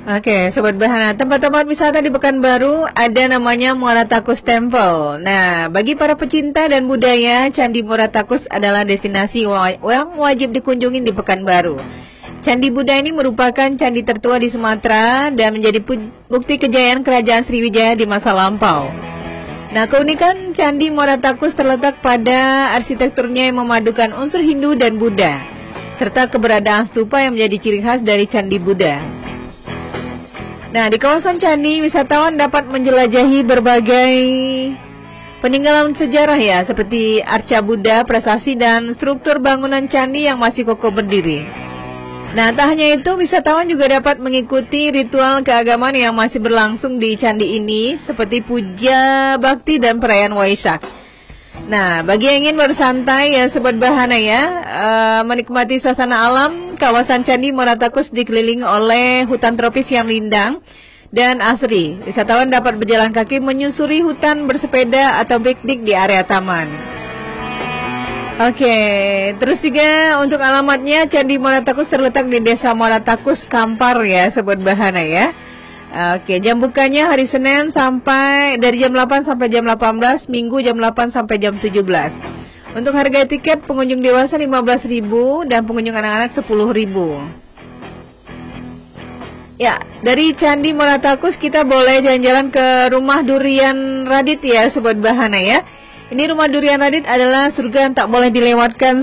Oke, Sobat Bahana, tempat-tempat wisata di Pekanbaru ada namanya Muara Takus Temple. Nah, bagi para pecinta dan budaya, Candi Muara Takus adalah destinasi yang wajib dikunjungi di Pekanbaru. Candi Buddha ini merupakan candi tertua di Sumatera dan menjadi bukti kejayaan kerajaan Sriwijaya di masa lampau. Nah, keunikan Candi Muara Takus terletak pada arsitekturnya yang memadukan unsur Hindu dan Buddha, serta keberadaan stupa yang menjadi ciri khas dari Candi Buddha. Nah, di kawasan candi, wisatawan dapat menjelajahi berbagai peninggalan sejarah ya, seperti arca Buddha, prasasti, dan struktur bangunan candi yang masih kokoh berdiri. Nah, tak hanya itu, wisatawan juga dapat mengikuti ritual keagamaan yang masih berlangsung di candi ini, seperti puja, bakti, dan perayaan Waisak. Nah, bagi yang ingin bersantai ya Sobat Bahana ya, menikmati suasana alam, kawasan Candi Muara Takus dikelilingi oleh hutan tropis yang rindang dan asri. Wisatawan dapat berjalan kaki menyusuri hutan, bersepeda, atau piknik di area taman. Oke, terus juga untuk alamatnya, Candi Muara Takus terletak di Desa Muara Takus, Kampar ya Sobat Bahana ya. Oke, jam bukanya hari Senin dari jam 8 sampai jam 18, Minggu jam 8 sampai jam 17. Untuk harga tiket pengunjung dewasa 15.000 dan pengunjung anak-anak 10.000. Ya, dari Candi Muara Takus kita boleh jalan-jalan ke Rumah Durian Radit ya Sobat Bahana ya. Ini Rumah Durian Radit adalah surga yang tak boleh dilewatkan